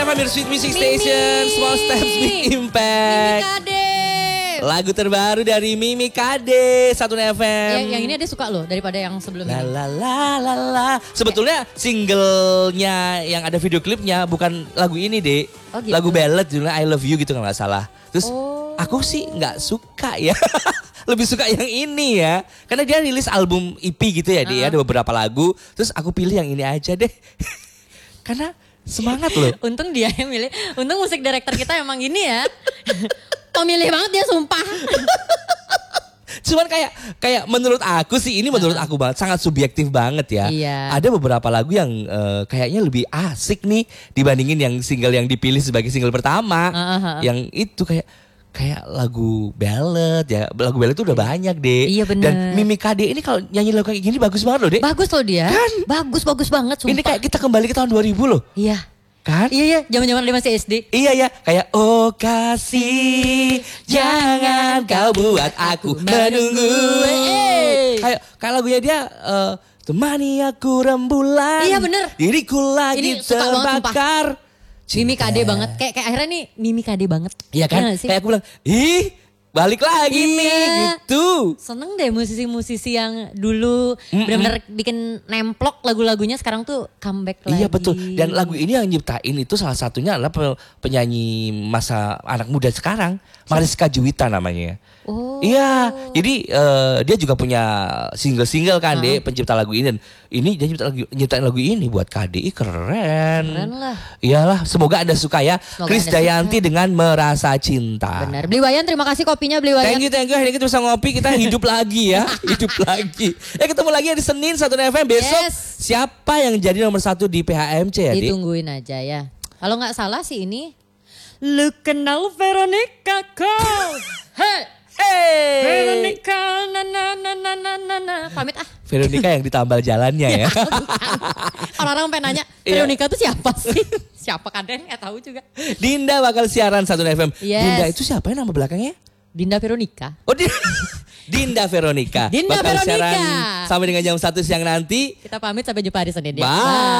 FM your sweet music station, Small Steps Big Impact. Mimi Kade. Lagu terbaru dari Mimi Kade, Satu FM. Yang ini dia suka loh daripada yang sebelumnya. La. Sebetulnya singlenya yang ada video klipnya bukan lagu ini, Dek. Oh, gitu. Lagu ballad judulnya I Love You gitu kalau nggak salah. Terus aku sih nggak suka ya. Lebih suka yang ini ya. Karena dia rilis album EP gitu ya, Dek. Ada beberapa lagu. Terus aku pilih yang ini aja deh. Karena semangat loh. Untung dia yang milih. Untung musik director kita emang gini ya. Pemilih banget dia sumpah. Cuman kayak menurut aku sih ini menurut aku banget sangat subjektif banget ya. Iya. Ada beberapa lagu yang kayaknya lebih asik nih dibandingin yang single yang dipilih sebagai single pertama. Yang itu kayak lagu ballad ya. Lagu ballad itu udah banyak deh. Iya bener. Dan Mimi Kade ini kalau nyanyi lagu kayak gini bagus banget loh, Dek. Bagus loh dia. Kan? Bagus banget sumpah. Ini kayak kita kembali ke tahun 2000 loh. Iya. Kan? Iya, zaman-zaman dia masih SD. Iya ya, kayak oh kasih jangan kau buat aku menunggu. Kayak lagunya dia temani aku rembulan. Iya bener. Diriku lagi Ini suka banget, terbakar. Mimi Kade banget. Kayak akhirnya nih Mimi Kade banget. Iya kan? Iya gak sih? Kayak aku bilang, ih balik lagi nih gitu. Seneng deh musisi-musisi yang dulu benar-benar bikin nemplok lagu-lagunya sekarang tuh comeback lagi. Iya betul. Dan lagu ini yang nyiptain itu salah satunya adalah penyanyi masa anak muda sekarang, Mariska Juwita namanya. Oh. Iya, jadi dia juga punya single-single kan deh pencipta lagu ini. Dan ini dia nyiptain lagu ini buat KDI keren. Keren lah. Iyalah, semoga Anda suka ya. Semoga Chris Anda Dayanti dengan Merasa Cinta. Benar. Beli Wayan, terima kasih kopinya Beli Wayan. Thank you. Hari ini kita bisa ngopi, kita hidup lagi ya. Hidup lagi. Ketemu lagi di Senin 1 FM besok. Yes. Siapa yang jadi nomor 1 di PHMC ya, Dik? Ditungguin aja ya. Kalau nggak salah sih ini. Lu kenal Veronica kau. Hey. Veronica na. Pamit ah. Veronica yang ditambal jalannya ya. Orang-orang pengen nanya, Veronica itu siapa sih? Siapa kadang nggak tahu juga. Dinda bakal siaran 1 FM. Yes. Dinda itu siapa ya nama belakangnya? Dinda Veronica. Oh Dinda Veronica. Dinda bakal Veronica. siaran sampai dengan jam 1 siang nanti. Kita pamit sampai jumpa hari Senin ya. Bye.